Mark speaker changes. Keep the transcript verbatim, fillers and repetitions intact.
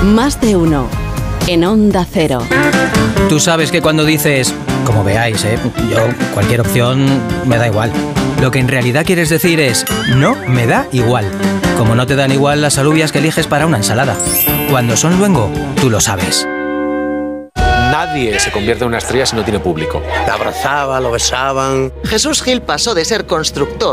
Speaker 1: Más de uno. En Onda Cero.
Speaker 2: Tú sabes que cuando dices, como veáis, ¿eh? yo cualquier opción me da igual. Lo que en realidad quieres decir es, no me da igual. Como no te dan igual las alubias que eliges para una ensalada. Cuando son luengo, tú lo sabes.
Speaker 3: Nadie se convierte en una estrella si no tiene público.
Speaker 4: Te abrazaba, lo besaban.
Speaker 5: Jesús Gil pasó de ser constructor